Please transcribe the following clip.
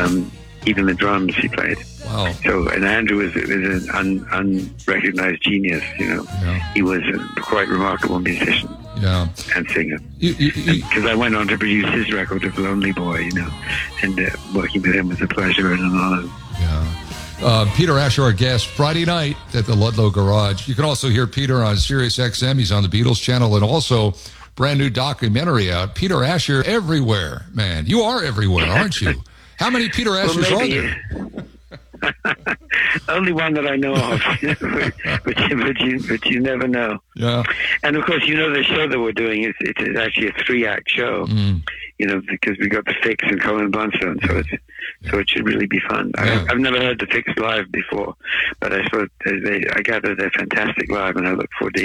Even the drums he played. Wow. So, and Andrew was an unrecognized genius, you know. Yeah. He was a quite remarkable musician and singer. Because I went on to produce his record of Lonely Boy, you know, and working with him was a pleasure and an honor. Yeah. Peter Asher, our guest, Friday night at the Ludlow Garage. You can also hear Peter on Sirius XM. He's on the Beatles channel, and also brand new documentary out. Peter Asher everywhere, man. You are everywhere, aren't you? How many Peter Ashers are there? Only one that I know of, but you never know. Yeah. And of course, you know the show that we're doing is it's actually a 3-act show. You know, because we got the Fix and Colin Bunsen, so it should really be fun. Yeah. I've never heard the Fix live before, but I gather they're fantastic live, and I look forward to